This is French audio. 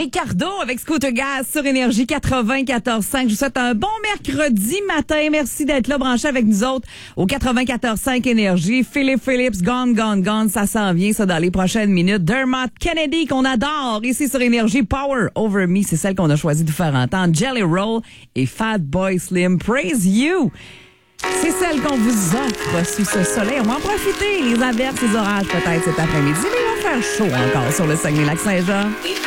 Ricardo avec Scooter Gas sur Énergie 94.5. Je vous souhaite un bon mercredi matin. Merci d'être là branché avec nous autres au 94.5 Énergie. Philip Phillips, Gone, Gone, Gone. Ça s'en vient, ça, dans les prochaines minutes. Dermot Kennedy, qu'on adore ici sur Énergie. Power Over Me, c'est celle qu'on a choisi de vous faire entendre. Jelly Roll et Fatboy Slim. Praise You. C'est celle qu'on vous offre sous ce soleil. On va en profiter. Les averses, les orages peut-être cet après-midi. Mais il va faire chaud encore sur le Saguenay-Lac-Saint-Jean.